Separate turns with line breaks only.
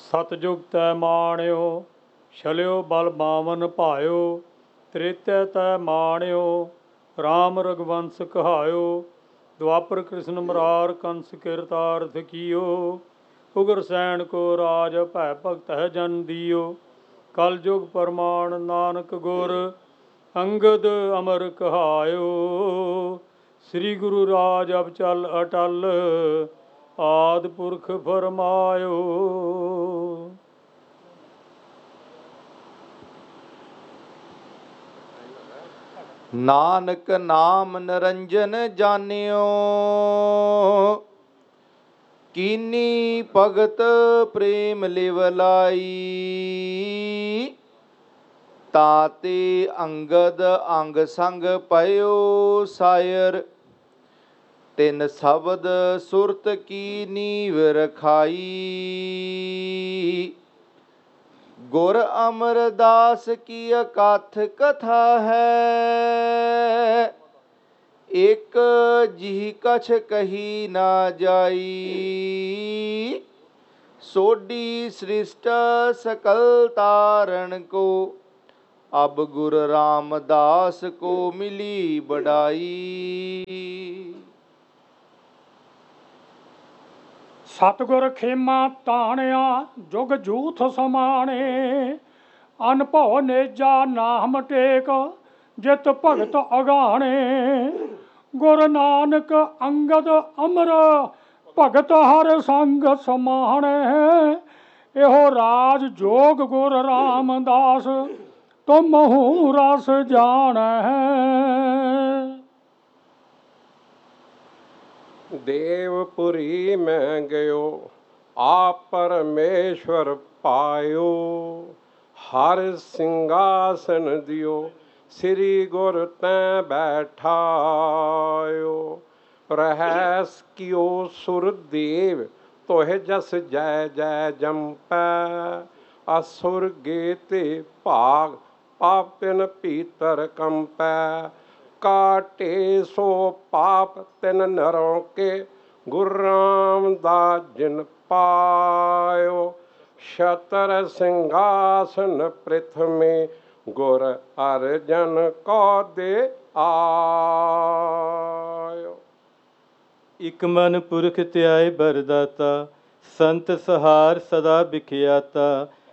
ਸਤਜੁਗ ਤੈ ਮਾਣਿਓ, ਛਲਿਓ ਬਲ ਬਾਵਨ ਭਾਇਓ। ਤ੍ਰੇਤੈ ਤੈ ਮਾਣਿਓ, ਰਾਮ ਰਘੁਵੰਸ ਕਹਾਇਓ। ਦੁਆਪਰ ਕ੍ਰਿਸ਼ਨ ਮੁਰਾਰ ਕੰਸ ਕਿਰਤਾਰਥ ਕੀਓ। ਉਗਰ ਸੈਨ ਕੋ ਰਾਜ ਭੈ ਭਗਤ ਹੈ ਜਨ ਦੀਓ। ਕਲ ਯੁਗ ਪ੍ਰਮਾਣ ਨਾਨਕ ਗੁਰ ਅੰਗਦ ਅਮਰ ਕਹਾਇਓ। ਸ੍ਰੀ ਗੁਰੂ ਰਾਜ ਅਬ ਚਲ ਅਟਲ, ਆਦਿ ਪੁਰਖ ਫਰਮਾਇਓ।
ਨਾਨਕ ਨਾਮ ਨਿਰੰਜਨ ਜਾਣਿਓ, ਕੀਨੀ ਭਗਤ ਪ੍ਰੇਮ ਲਿਵ ਲਾਈ। ਤਾਤੇ ਅੰਗਦ ਅੰਗ ਸੰਗ ਪਇਓ ਸਾਇਰ, ਤਿਨ ਸ਼ਬਦ ਸੁਰਤ ਕੀ ਨੀਵ ਰਖਾਈ। ਗੁਰ ਅਮਰਦਾਸ ਕੀ ਅਕਥ ਕਥਾ ਹੈ, ਇਕ ਜਿਹ ਕਛ ਕਹੀ ਨਾ ਜਾਈ। ਸੋਢੀ ਸ੍ਰਿਸ਼ਟ ਸਕਲ ਤਾਰਨ ਕੋ, ਅਬ ਗੁਰ ਰਾਮਦਾਸ ਕੋ ਮਿਲੀ ਬੜਾਈ।
ਸਤਿਗੁਰ ਖੇਮਾ ਤਾਣਿਆ, ਜੁਗ ਜੂਥ ਸਮਾਣੇ। ਅਨਭਉ ਨੇਜਾ ਨਾਮ ਟੇਕ, ਜਿਤ ਭਗਤ ਅਗਾਣੇ। ਗੁਰ ਨਾਨਕ ਅੰਗਦ ਅਮਰ, ਭਗਤ ਹਰ ਸੰਗ ਸਮਾਣੇ। ਇਹੋ ਰਾਜ ਜੋਗ ਗੁਰ ਰਾਮਦਾਸ, ਤੁਮਹੁ ਰਸ ਜਾਣੈ।
ਦੇਵਪੁਰੀ ਮੈਂ ਗਇਓ, ਆਪ ਪਰਮੇਸ਼ਵਰ ਪਾਇਓ। ਹਰ ਸਿੰਘਾਸਨ ਦਿਓ, ਸ੍ਰੀ ਗੁਰ ਤੈ ਬੈਠਾਇਓ। ਰਹਿਸ ਕਿਓ ਸੁਰਦੇਵ, ਤੋਹਿ ਜਸ ਜੈ ਜੈ ਜੰਪੈ। ਅਸੁਰ ਗੇ ਤੇ ਭਾਗ, ਪਾਪ ਤਿਨ ਭੀਤਰ ਕੰਪੈ। ਕਾਟੇ ਸੋ ਪਾਪ ਤਿਨ ਨਰੋਂ ਕੇ, ਗੁਰੂ ਰਾਮਦਾਸ ਜਿਨ ਪਾਇਓ। ਛਤਰ ਸਿੰਘਾਸਨ ਪ੍ਰਿਥਮੇ, ਗੁਰ ਅਰਜਨ ਕੋ ਦੇ ਆਇਓ।
ਇਕ ਮਨ ਪੁਰਖ ਧਿਆਏ ਬਰਦਾਤਾ, ਸੰਤ ਸਹਾਰ ਸਦਾ ਬਿਖਿਆਤਾ।